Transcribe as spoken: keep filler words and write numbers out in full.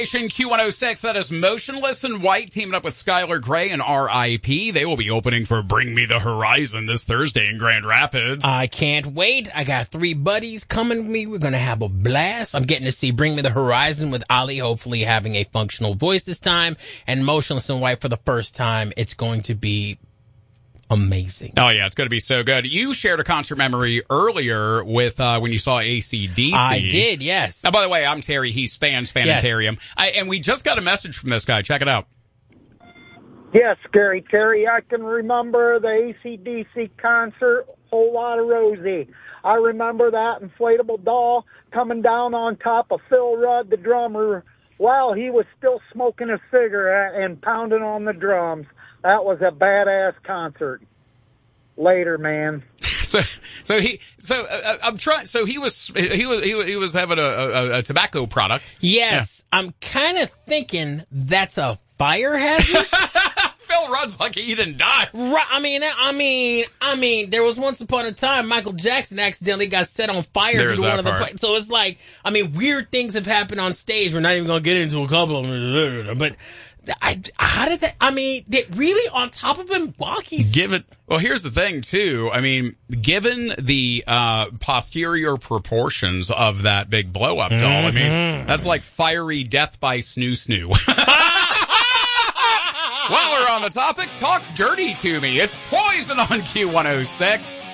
Q one oh six, that is Motionless in White, teaming up with Skylar Grey and R I P. They will be opening for Bring Me the Horizon this Thursday in Grand Rapids. I can't wait. I got three buddies coming with me. We're going to have a blast. I'm getting to see Bring Me the Horizon with Ali, hopefully having a functional voice this time, and Motionless in White for the first time. It's going to be amazing. Oh, yeah, it's going to be so good. You shared a concert memory earlier with uh, when you saw A C D C. I did, yes. Now, by the way, I'm Terry. He's Span's Fanatarium. Yes. I, and we just got a message from this guy. Check it out. Yes, Gary Terry, I can remember the A C D C concert, Whole Lotta Rosie. I remember that inflatable doll coming down on top of Phil Rudd, the drummer, while he was still smoking a cigarette and pounding on the drums. That was a badass concert. Later, man. So, so he, so uh, I'm trying. So he was, he was, he was, he was having a, a, a tobacco product. Yes, yeah. I'm kind of thinking that's a fire hazard. Phil Rudd's lucky he didn't die. Right. I mean, I mean, I mean, there was once upon a time Michael Jackson accidentally got set on fire There's to one of the. Part. So it's like, I mean, weird things have happened on stage. We're not even going to get into a couple of them, but. I, how did that, I mean, did really on top of him walk? He's given, well, here's the thing too. I mean, given the, uh, posterior proportions of that big blow up doll, mm-hmm. I mean, that's like fiery death by snoo snoo. While we're on the topic, talk dirty to me. It's Poison on Q one oh six.